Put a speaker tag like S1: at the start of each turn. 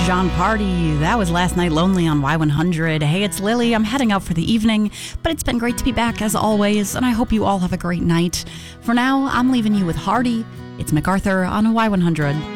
S1: John Party. That was Last Night Lonely on Y100. Hey, it's Lily. I'm heading out for the evening, but it's been great to be back as always, and I hope you all have a great night. For now, I'm leaving you with Hardy. It's MacArthur on Y100.